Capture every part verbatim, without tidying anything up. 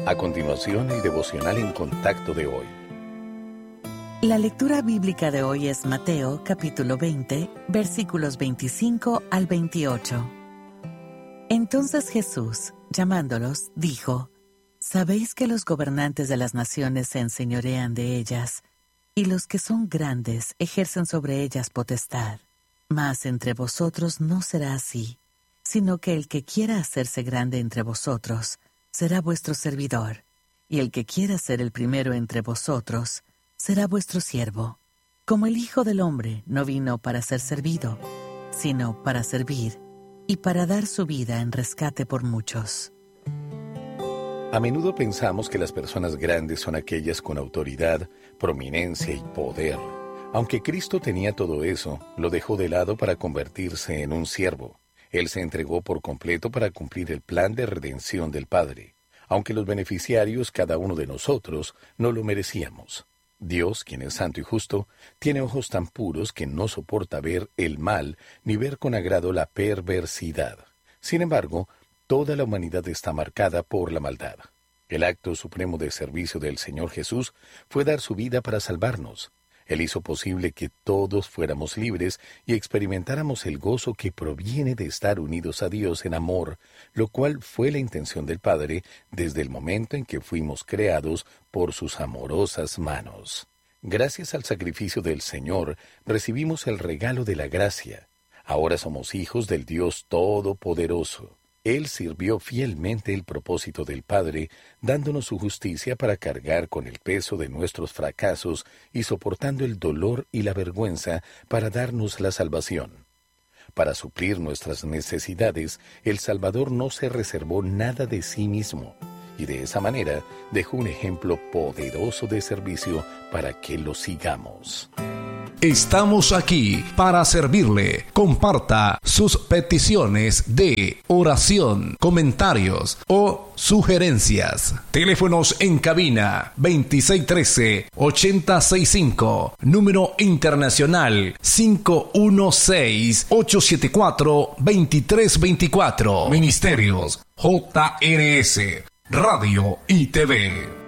A continuación, el devocional en contacto de hoy. La lectura bíblica de hoy es Mateo, capítulo veinte, versículos veinticinco al veintiocho. Entonces Jesús, llamándolos, dijo: ¿Sabéis que los gobernantes de las naciones se enseñorean de ellas, y los que son grandes ejercen sobre ellas potestad? Mas entre vosotros no será así, sino que el que quiera hacerse grande entre vosotros será vuestro servidor, y el que quiera ser el primero entre vosotros será vuestro siervo. Como el Hijo del Hombre no vino para ser servido, sino para servir, y para dar su vida en rescate por muchos. A menudo pensamos que las personas grandes son aquellas con autoridad, prominencia y poder. Aunque Cristo tenía todo eso, lo dejó de lado para convertirse en un siervo. Él se entregó por completo para cumplir el plan de redención del Padre, aunque los beneficiarios, cada uno de nosotros, no lo merecíamos. Dios, quien es santo y justo, tiene ojos tan puros que no soporta ver el mal ni ver con agrado la perversidad. Sin embargo, toda la humanidad está marcada por la maldad. El acto supremo de servicio del Señor Jesús fue dar su vida para salvarnos. Él hizo posible que todos fuéramos libres y experimentáramos el gozo que proviene de estar unidos a Dios en amor, lo cual fue la intención del Padre desde el momento en que fuimos creados por sus amorosas manos. Gracias al sacrificio del Señor, recibimos el regalo de la gracia. Ahora somos hijos del Dios Todopoderoso. Él sirvió fielmente el propósito del Padre, dándonos su justicia para cargar con el peso de nuestros fracasos y soportando el dolor y la vergüenza para darnos la salvación. Para suplir nuestras necesidades, el Salvador no se reservó nada de sí mismo, y de esa manera dejó un ejemplo poderoso de servicio para que lo sigamos. Estamos aquí para servirle. Comparta sus peticiones de oración, comentarios o sugerencias. Teléfonos en cabina veintiséis trece, ochenta sesenta y cinco. Número internacional cinco uno seis, ocho siete cuatro, dos tres dos cuatro. Ministerios J R S, Radio y T V.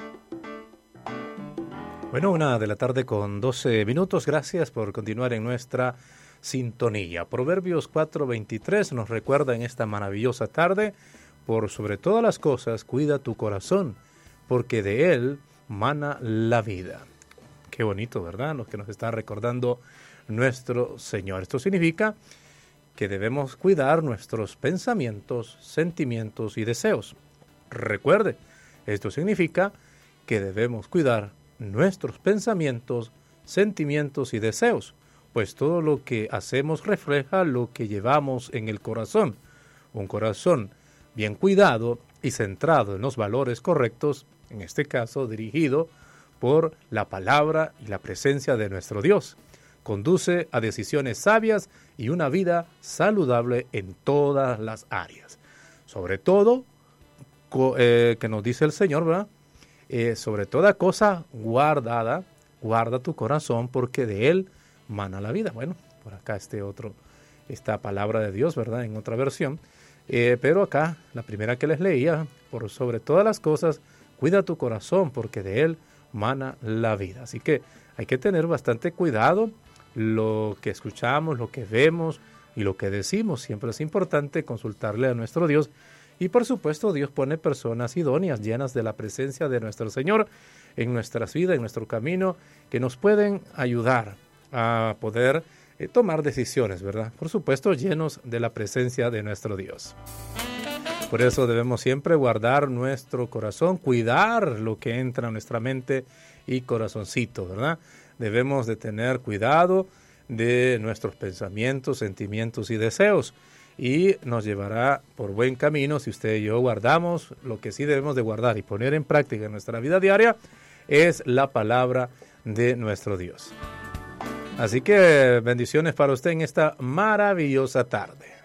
Bueno, una de la tarde con doce minutos. Gracias por continuar en nuestra sintonía. Proverbios cuatro veintitrés nos recuerda en esta maravillosa tarde: por sobre todas las cosas, cuida tu corazón, porque de él mana la vida. Qué bonito, ¿verdad? Lo que nos está recordando nuestro Señor. Esto significa que debemos cuidar nuestros pensamientos, sentimientos y deseos. Recuerde, esto significa que debemos cuidar nuestros pensamientos, sentimientos y deseos, pues todo lo que hacemos refleja lo que llevamos en el corazón. Un corazón bien cuidado y centrado en los valores correctos, en este caso dirigido por la palabra y la presencia de nuestro Dios, conduce a decisiones sabias y una vida saludable en todas las áreas. Sobre todo, eh, que nos dice el Señor, ¿verdad? Eh, sobre toda cosa guardada, guarda tu corazón, porque de él mana la vida. Bueno, por acá este otro, esta palabra de Dios, ¿verdad? En otra versión. Eh, pero acá, la primera que les leía: por sobre todas las cosas, cuida tu corazón, porque de él mana la vida. Así que hay que tener bastante cuidado lo que escuchamos, lo que vemos y lo que decimos. Siempre es importante consultarle a nuestro Dios. Y por supuesto, Dios pone personas idóneas, llenas de la presencia de nuestro Señor en nuestras vidas, en nuestro camino, que nos pueden ayudar a poder eh, tomar decisiones, ¿verdad? Por supuesto, llenos de la presencia de nuestro Dios. Por eso debemos siempre guardar nuestro corazón, cuidar lo que entra a nuestra mente y corazoncito, ¿verdad? Debemos de tener cuidado de nuestros pensamientos, sentimientos y deseos. Y nos llevará por buen camino si usted y yo guardamos. Lo que sí debemos de guardar y poner en práctica en nuestra vida diaria es la palabra de nuestro Dios. Así que bendiciones para usted en esta maravillosa tarde.